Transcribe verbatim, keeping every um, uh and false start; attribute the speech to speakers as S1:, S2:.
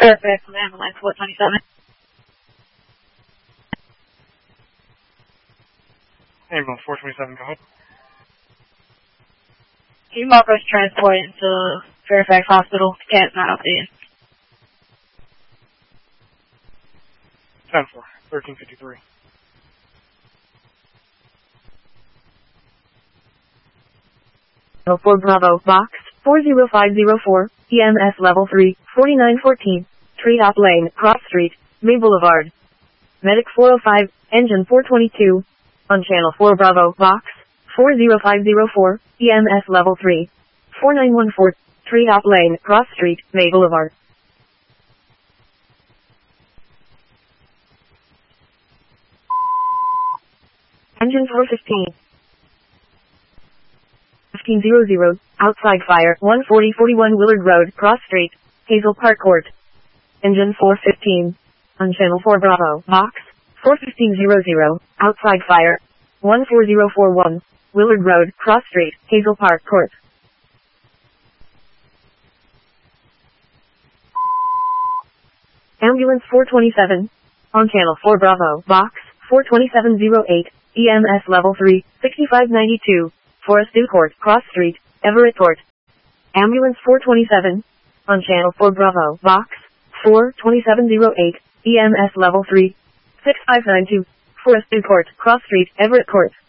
S1: Fairfax, ambulance four twenty-seven.
S2: Ambulance four twenty-seven, go ahead.
S1: Can you mark us transport into Fairfax Hospital? Cat's not updated.
S2: ten four, thirteen fifty-three.
S3: four Bravo, box, four zero five zero four, E M S level three, forty-nine fourteen, Treetop Lane, Cross Street, May Boulevard. Medic four oh five, engine four twenty-two, on channel four Bravo, box, four zero five zero four, E M S level three, four nine one four, Treetop Lane, Cross Street, May Boulevard. Engine four fifteen. fifteen hundred, outside fire, one forty forty-one Willard Road, Cross Street, Hazel Park Court. Engine four fifteen, on channel four Bravo, box, four fifteen hundred, outside fire, one four zero four one, Willard Road, Cross Street, Hazel Park Court. Ambulance four twenty-seven, on channel four Bravo, box, four twenty-seven oh eight, E M S level three, sixty-five ninety-two, Forest View Court, Cross Street, Everett Court. Ambulance four twenty-seven, on channel four Bravo, box, four twenty-seven oh eight, E M S level three, six five nine two, Forest View Court, Cross Street, Everett Court.